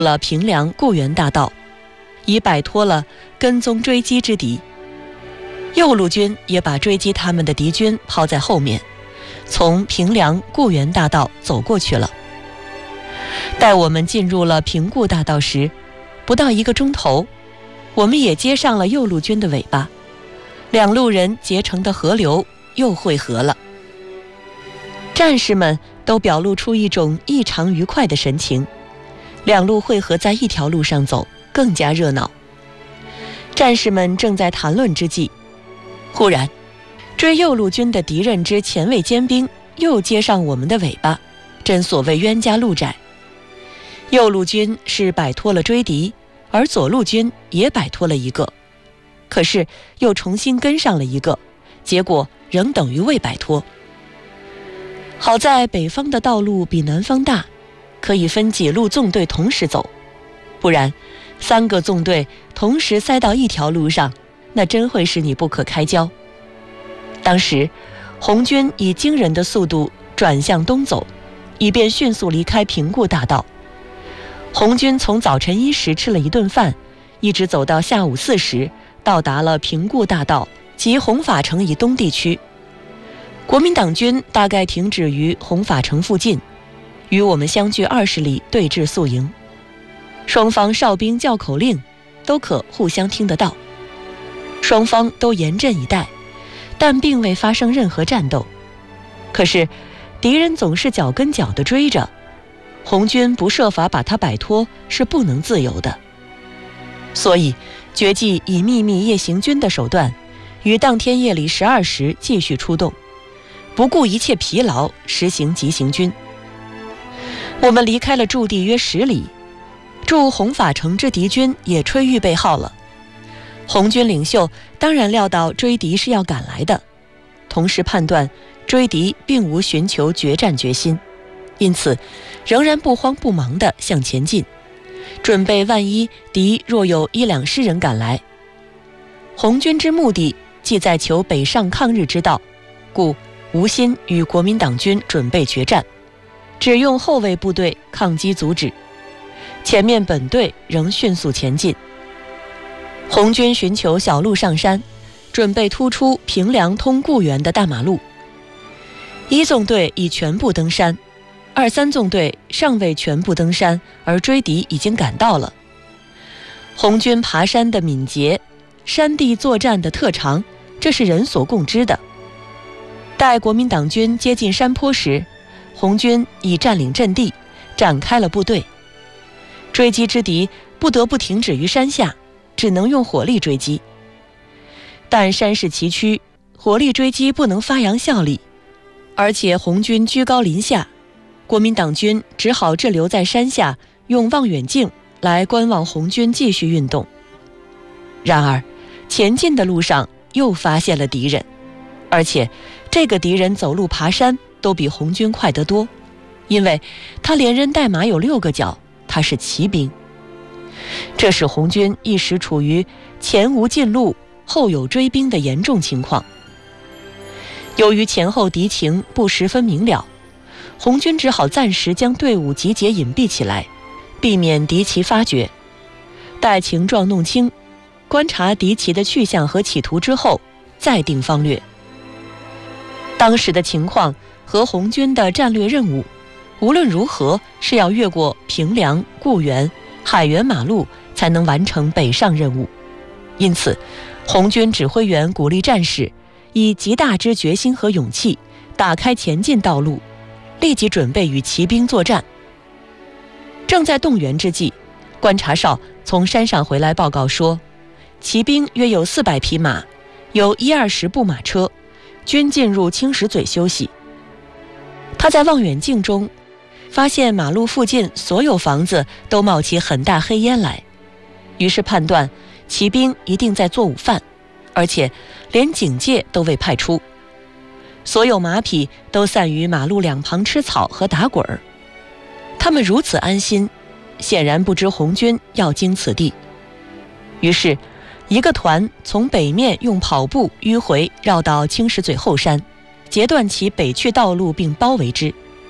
了平凉固原大道，已摆脱了跟踪追击之敌。右路军也把追击他们的敌军抛在后面，从平凉固原大道走过去了。待我们进入了平固大道时，不到1个钟头，我们也接上了右路军的尾巴，两路人结成的河流又汇合了。战士们都表露出一种异常愉快的神情，两路汇合在一条路上走，更加热闹。战士们正在谈论之际，忽然追右路军的敌人之前卫坚兵又接上我们的尾巴，真所谓冤家路窄。右路军是摆脱了追敌，而左路军也摆脱了一个，可是又重新跟上了一个，结果仍等于未摆脱。好在北方的道路比南方大，可以分几路纵队同时走，不然3个纵队同时塞到一条路上，那真会使你不可开交。当时红军以惊人的速度转向东走，以便迅速离开平固大道。红军从早晨1时吃了一顿饭，一直走到下午4时，到达了平固大道及红法城以东地区。国民党军大概停止于红法城附近，与我们相距20里，对峙宿营。双方哨兵叫口令，都可互相听得到。双方都严阵以待，但并未发生任何战斗。可是敌人总是脚跟脚地追着，红军不设法把他摆脱是不能自由的。所以决计以秘密夜行军的手段，于当天夜里12时继续出动，不顾一切疲劳，实行急行军。我们离开了驻地约10里，驻红法城之敌军也吹预备号了。红军领袖当然料到追敌是要赶来的，同时判断追敌并无寻求决战决心，因此仍然不慌不忙地向前进，准备万一敌若有1、2师人赶来。红军之目的既在求北上抗日之道，故无心与国民党军准备决战，只用后卫部队抗击阻止，前面本队仍迅速前进。红军寻求小路上山，准备突出平凉通固原的大马路。1纵队已全部登山，2、3纵队尚未全部登山，而追敌已经赶到了。红军爬山的敏捷，山地作战的特长，这是人所共知的。待国民党军接近山坡时，红军已占领阵地，展开了部队。追击之敌不得不停止于山下，只能用火力追击。但山势崎岖，火力追击不能发扬效力，而且红军居高临下，国民党军只好滞留在山下，用望远镜来观望红军继续运动。然而前进的路上又发现了敌人，而且这个敌人走路爬山都比红军快得多，因为他连人带马有6个脚，他是骑兵。这使红军一时处于前无近路，后有追兵的严重情况。由于前后敌情不十分明了，红军只好暂时将队伍集结隐蔽起来，避免敌骑发觉。待情状弄清，观察敌骑的去向和企图之后，再定方略。当时的情况和红军的战略任务，无论如何是要越过平凉、固原、海原马路才能完成北上任务。因此红军指挥员鼓励战士以极大之决心和勇气打开前进道路，立即准备与骑兵作战。正在动员之际，观察哨从山上回来报告说，骑兵约有400匹马，有10-20部马车，均进入青石嘴休息。他在望远镜中发现马路附近所有房子都冒起很大黑烟来，于是判断骑兵一定在做午饭，而且连警戒都未派出。所有马匹都散于马路两旁吃草和打滚儿。他们如此安心，显然不知红军要经此地。于是一个团从北面用跑步迂回绕到青石嘴后山，截断其北去道路并包围之。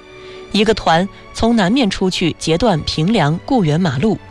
一个团从南面出去，截断平凉固原马路，